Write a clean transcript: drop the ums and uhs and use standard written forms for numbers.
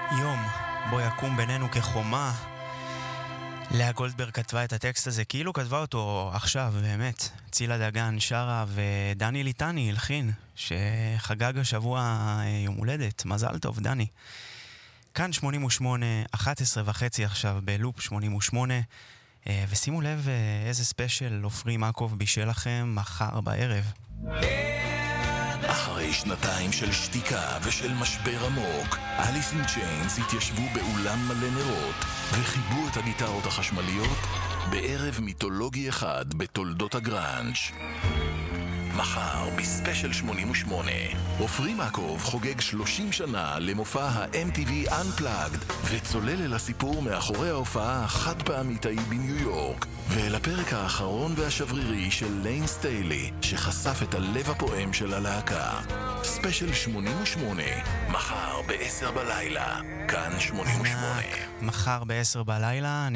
יום בו יקום בינינו כחומה. לאה גולדברג כתבה את הטקסט הזה, כאילו כתבה אותו עכשיו, באמת. צילה דגן שרה ודני ליטני הלחין, שחגג השבוע יום הולדת. מזל טוב, דני. כאן 88, 11:30 עכשיו בלופ 88, ושימו לב איזה ספיישל עופרי מקוב בישל לכם מחר בערב. אחרי שנתיים של שתיקה ושל משבר עמוק, אליס אין צ'יינס התיישבו באולם מלא נרות וחיבו את הגיטרות החשמליות בערב מיתולוגי אחד בתולדות הגראנץ'. מחר בספיישל 88 עופרי מקוב חוגג 30 שנה למופע ה-MTV Unplugged וצולל אל הסיפור מאחורי ההופעה החד פעמית ההיא בניו יורק ואל הפרק האחרון והשברירי של ליין סטיילי שחשף את הלב הפועם של הלהקה. ספיישל 88 מחר ב-10 בלילה, כאן 88. מחר ב-10 בלילה.